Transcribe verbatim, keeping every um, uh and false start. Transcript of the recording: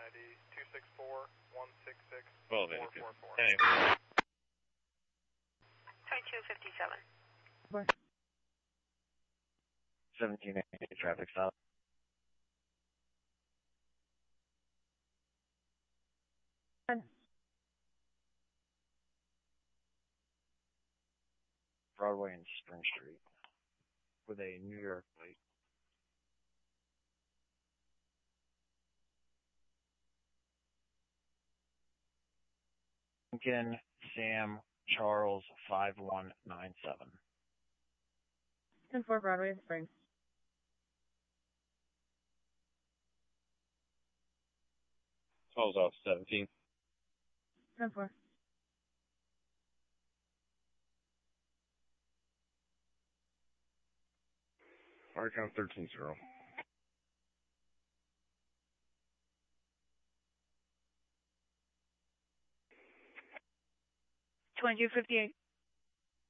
I D two six four one six six Well, four four four. anyway. twenty-two fifty-seven. seventeen eighty traffic stop. Broadway and Spring Street with a New York plate. Lincoln Sam Charles five one nine seven. ten four Broadway and Springs. twelve's off seventeen. ten four. Hard count thirteen zero. twenty-two fifty-eight.